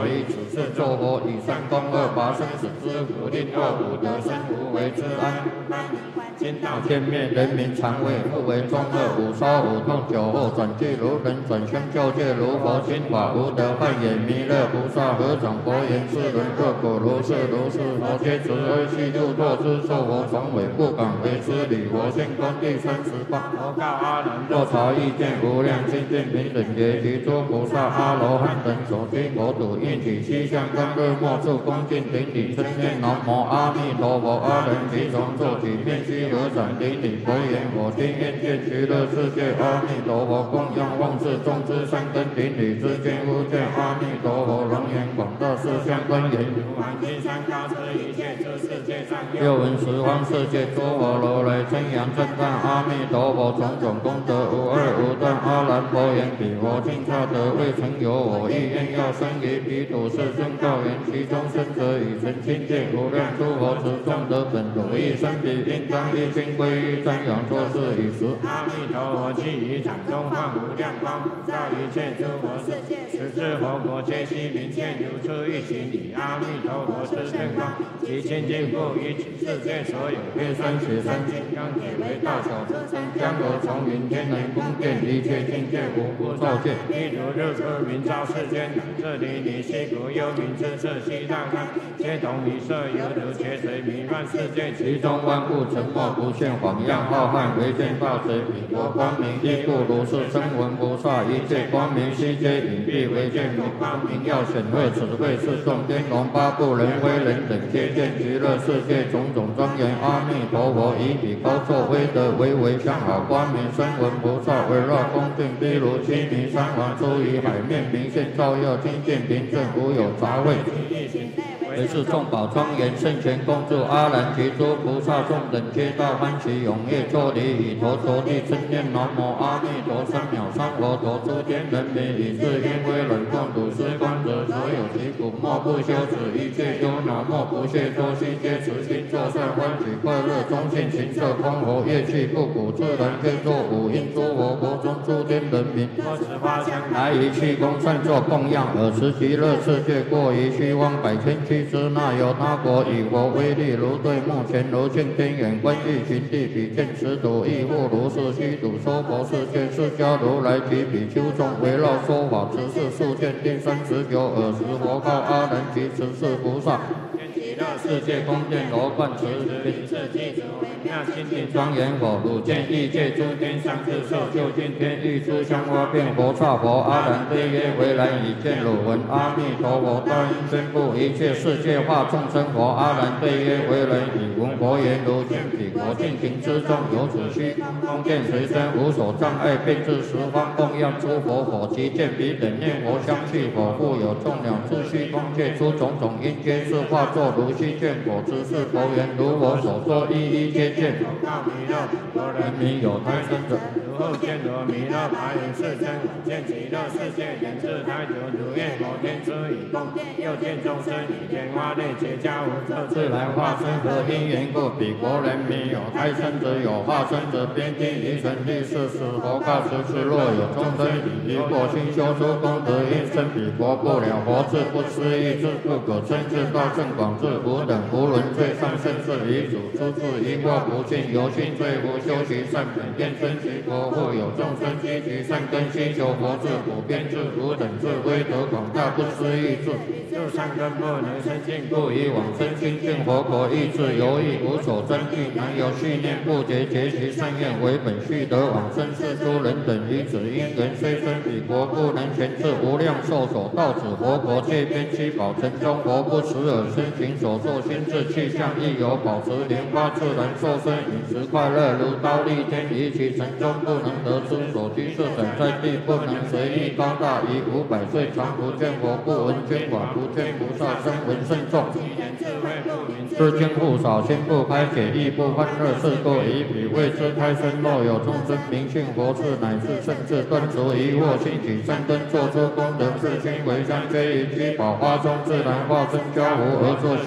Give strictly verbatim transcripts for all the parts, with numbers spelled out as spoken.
所以此世作佛以三公二八生死之苦，令恶苦得生无为之安。今道见灭人民常为不为中恶，五烧五痛酒后转俱如人转生救界如佛心法无德犯也弥勒菩萨合掌佛言：世人各果如是如是，佛皆慈悲悉度作之受佛从委不敢为之理。佛现观第三十八，佛告阿难：若察意见无量清净平等觉，及诸菩萨阿罗汉等所居国土，应起西向跟日末处恭敬顶礼称念南无阿弥陀佛。阿人即从做起，面须合掌顶礼佛言：我今愿见极乐世界阿弥陀佛，供养万世众之善根顶礼之间，忽见阿弥陀佛龙颜广大，四相观言：如满金山高遮一切诸世界上，又闻十方世界诸佛如来称扬称赞阿弥陀佛种种功德无二无断。阿难佛言：彼佛尽刹得未曾有我意愿要生于彼土世尊告言：其中生者以成清净无量诸佛持众德本如意生彼，应当一心归依瞻仰作是以时。阿弥陀佛既于场中放无量光，普照一切诸佛世界，十智佛国皆悉明现，如出一行以阿弥陀佛之圣光，其清净故于此世界所有变身血身金刚体为大小众生，江河从云天人宫殿，一切境界无不照见。譬如日出明照世间，乃至离离西谷幽冥之色悉大开，皆同一色，犹如劫水弥漫世界，其中万物沉默不现，晃样浩瀚，唯见大水彼国光明，亦故如是声闻菩萨一切光明悉皆隐蔽，唯见明光明耀显慧，此慧是众天龙八部人非人等皆见极乐世界种种庄严。阿弥陀佛以彼高作威德，唯唯相好光明声闻菩萨围绕恭敬，譬如七迷三王出于海面，明现照耀清净平正，无有杂秽。为是众宝庄严圣权共住，阿难及诸菩萨众等皆大欢喜踊跃作礼，以头着地称念南无阿弥陀三藐三佛陀。诸天人民以是因为忍共睹是观者，所有其苦莫不休止，一切忧恼莫不懈脱，悉皆慈心作善，欢喜快乐中性，行色空活，乐器不鼓，自然天作五音。诸佛国中诸天人民，多持花香来于气功善作供养，尔时极乐世界过于虚妄百千区之那由他国，以佛威力如对目前如镜天眼，观欲寻地比见此土，亦复如是虚土娑婆世界，释迦如来及比丘众围绕说法，此事数见定三十九。尔时佛告阿难及十世菩萨：极乐世界宫殿罗贯持名次具足微妙清净庄严佛，汝见异界诸天上智受就近天欲出香花遍佛刹佛。阿难对曰：唯然已见汝闻阿弥陀佛大应宣布一切世界化众生佛。阿难对曰：唯然已闻佛言，如见彼国尽庭之中，有此虚空宫殿随身，无所障碍，遍至十方供养诸佛佛。即见彼等念佛相续佛，复有众鸟出虚空界，出种种因皆是化作如虚见佛之是佛言：如我所说，一一皆见。告弥勒，佛人民有胎生者，如后见罗弥勒白云世尊，我见极乐世界人自胎久，如愿佛天之以供殿，又见众生以天花类结跏无色自然化身，何因缘故？彼国人民有胎生者，有化身者，边听于神力是使佛告此次若有众生以一过心修出功德，因生彼国不了佛智，不思议智，不可称智大正广智，无等无伦最上甚至遗主，出自因过不尽，由心最无修习善本，愿生其国，复有众生积其善根，心求佛智，普遍智，无等智，威德广大，不思议智，入善根不能生尽，故以往生清净佛国，意志犹豫，无所争据，难有续念不竭，结其善愿为本，续得往生是诸人等于此因缘，虽生彼国，不能全至无量寿所到此佛国，界边七宝城中，佛不持耳身行所作心智气象，亦有保持莲花自然受身，饮食快乐如刀立天，于其城中不能得知所居是等在地，不能随意高大，于五百岁常不见佛，不闻捐法，不见菩萨声闻甚众，知经不少，心不开解，亦不欢乐，是故以彼为之胎生。若有众生明信佛智，乃至甚至断除疑惑，兴起善根，做出功德，是心为善，非于居宝花中自然化身，交无而作心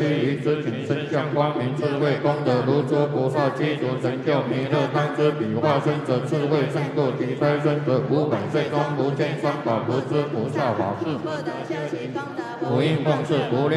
须臾之前，身相光明，智慧功德如诸菩萨积足成就弥勒当知彼化身者，智慧胜过其胎生者，五百岁中无见三宝不知菩萨法事，不应奉事无量。